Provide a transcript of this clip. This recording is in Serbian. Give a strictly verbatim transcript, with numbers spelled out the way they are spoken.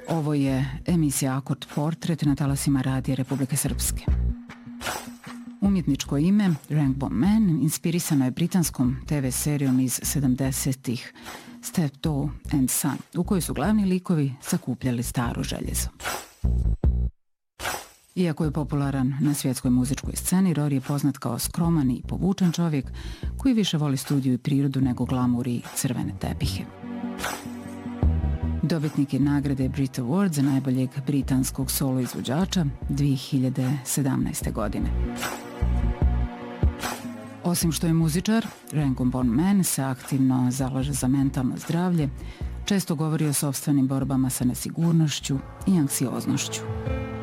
Ovo je emisija Akord Portret na talasima Radija Republike Srpske. Umjetničko ime Rainbow Man inspirisano je britanskom te ve serijom iz sedamdesetih Steptoe and Son, u kojoj su glavni likovi sakupljali staro željezo. Iako je popularan na svjetskoj muzičkoj sceni, Rory je poznat kao skroman i povučen čovjek koji više voli studiju i prirodu nego glamur i crvene tepihe. Dobitnik je nagrade Brit Award za najboljeg britanskog solo izvođača dvije hiljade sedamnaeste. godine. Osim što je muzičar, Rainbow Man se aktivno zalaže za mentalno zdravlje, često govori o sopstvenim borbama sa nesigurnošću i anksioznošću.